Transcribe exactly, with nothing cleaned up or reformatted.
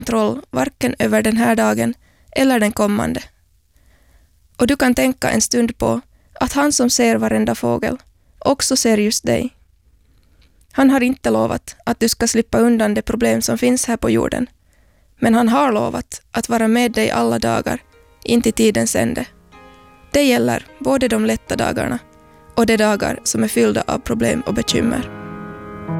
kontroll varken över den här dagen eller den kommande. Och du kan tänka en stund på att han som ser varenda fågel också ser just dig. Han har inte lovat att du ska slippa undan de problem som finns här på jorden, men han har lovat att vara med dig alla dagar in till tidens ände. Det gäller både de lätta dagarna och de dagar som är fyllda av problem och bekymmer.